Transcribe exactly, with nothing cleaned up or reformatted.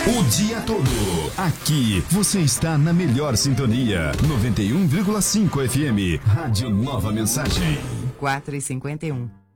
O dia todo. Aqui você está na melhor sintonia. noventa e um vírgula cinco F M. Rádio Nova Mensagem. quatro e cinquenta e um.